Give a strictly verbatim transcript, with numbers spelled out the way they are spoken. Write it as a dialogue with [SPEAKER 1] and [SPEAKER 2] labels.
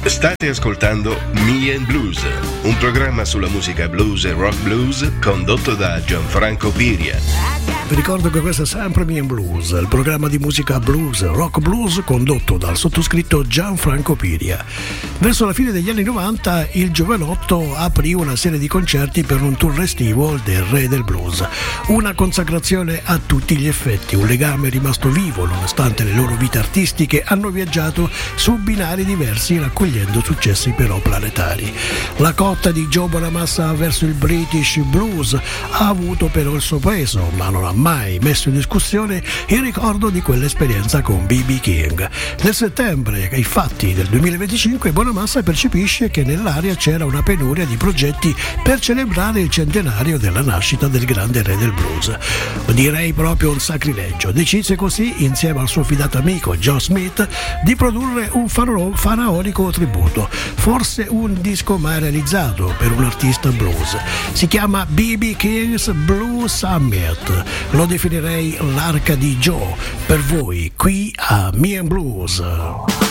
[SPEAKER 1] State ascoltando Me and Blues, un programma sulla musica blues e rock blues condotto da Gianfranco Piria.
[SPEAKER 2] Vi ricordo che questo è sempre Me and Blues, il programma di musica blues, rock blues condotto dal sottoscritto Gianfranco Piria. Verso la fine degli anni novanta il Giovanotto aprì una serie di concerti per un tour estivo del re del blues. Una consacrazione a tutti gli effetti, un legame rimasto vivo nonostante le loro vite artistiche hanno viaggiato su binari diversi raccogliendo successi però planetari. La cotta di Joe Bonamassa verso il British blues ha avuto però il suo peso, ma non ha mai messo in discussione il ricordo di quell'esperienza con B B King. Nel settembre, infatti, del duemilaventicinque, Bonamassa percepisce che nell'aria c'era una penuria di progetti per celebrare il centenario della nascita del grande re del blues. Direi proprio un sacrilegio. Decise così, insieme al suo fidato amico Joe Smith, di produrre un faraonico tributo, forse un disco mai realizzato per un artista blues. Si chiama B B King's Blue Summit. Lo definirei l'arca di Joe per voi qui a Me and Blues.